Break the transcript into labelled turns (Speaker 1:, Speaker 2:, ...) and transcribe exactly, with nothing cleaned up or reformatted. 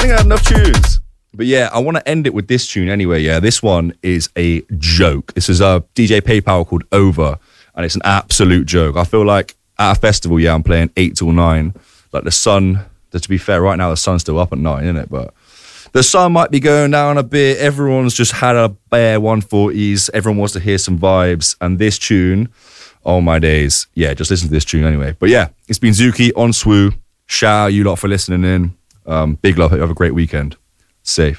Speaker 1: think I had enough tunes. But yeah, I want to end it with this tune anyway. Yeah, this one is a joke. This is a D J PayPal called Over, and it's an absolute joke. I feel like at a festival, yeah, I'm playing eight till nine. Like the sun, to be fair, right now the sun's still up at nine, isn't it? But the sun might be going down a bit. Everyone's just had a bare one forties. Everyone wants to hear some vibes. And this tune, oh my days. Yeah, just listen to this tune anyway. But yeah, it's been Zuki on Swoo. Shout out you lot for listening in. Um, big love. Have a great weekend. Safe.